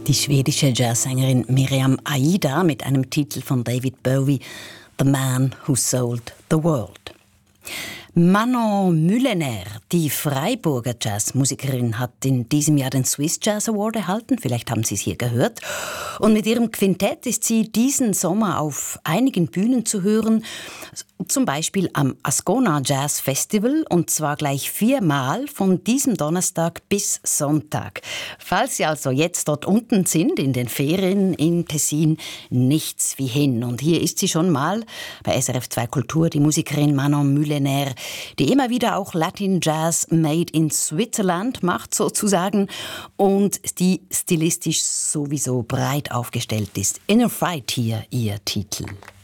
Die schwedische Jazzsängerin Miriam Aida mit einem Titel von David Bowie, The Man Who Sold the World. Manon Mulener, die Freiburger Jazzmusikerin, hat in diesem Jahr den Swiss Jazz Award erhalten. Vielleicht haben Sie es hier gehört. Und mit ihrem Quintett ist sie diesen Sommer auf einigen Bühnen zu hören. Zum Beispiel am Ascona Jazz Festival, und zwar gleich 4-mal von diesem Donnerstag bis Sonntag. Falls Sie also jetzt dort unten sind, in den Ferien in Tessin, nichts wie hin. Und hier ist sie schon mal bei SRF 2 Kultur, die Musikerin Manon Mulener, die immer wieder auch Latin Jazz made in Switzerland macht sozusagen und die stilistisch sowieso breit aufgestellt ist. Inner Fight hier ihr Titel.